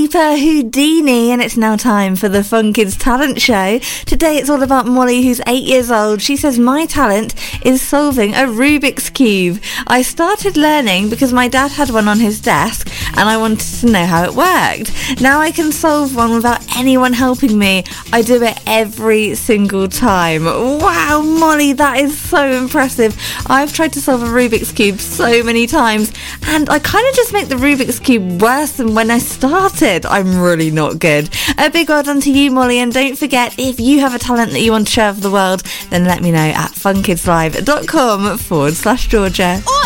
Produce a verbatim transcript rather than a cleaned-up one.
Super Houdini, and it's now time for the Fun Kids Talent Show. Today it's all about Molly, who's eight years old. She says, my talent is solving a Rubik's Cube. I started learning because my dad had one on his desk and I wanted to know how it worked. Now I can solve one without anyone helping me. I do it every single time. Wow, Molly, that is so impressive. I've tried to solve a Rubik's Cube so many times and I kind of just make the Rubik's Cube worse than when I started. I'm really not good. A big well done to you, Molly, and don't forget, if you have a talent that you want to share with the world, then let me know at funkidslive.com forward slash Georgia.